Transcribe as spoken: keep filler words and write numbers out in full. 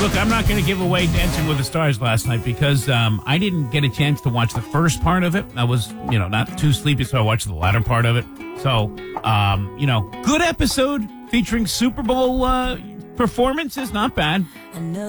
Look, I'm not going to give away Dancing with the Stars last night because um, I didn't get a chance to watch the first part of it. I was, you know, not too sleepy, so I watched the latter part of it. So, um, you know, good episode featuring Super Bowl uh, performances. Not bad.